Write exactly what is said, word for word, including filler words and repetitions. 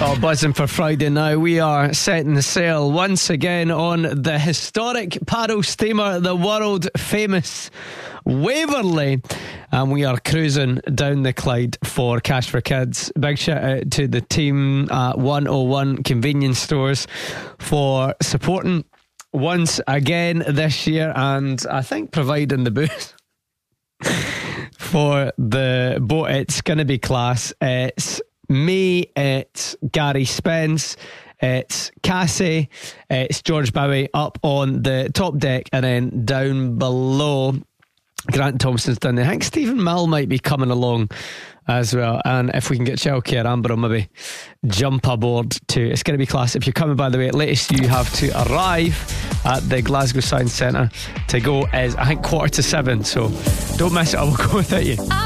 Oh, buzzing for Friday now. We are setting the sail once again on the historic paddle steamer, the world famous Waverley, and we are cruising down the Clyde for Cash for Kids. Big shout out to the team at one oh one Convenience Stores for supporting once again this year, and I think providing the booze for the boat. It's going to be class. It's me, it's Gary Spence, it's Cassie, it's George Bowie up on the top deck, and then down below Grant Thompson's down there. I think Stephen Mill might be coming along as well, and if we can get Chelke or Amber, I'll maybe jump aboard too. It's going to be class. If you're coming, by the way, latest you have to arrive at the Glasgow Science Centre to go is I think quarter to seven, so don't miss it. I will go without you.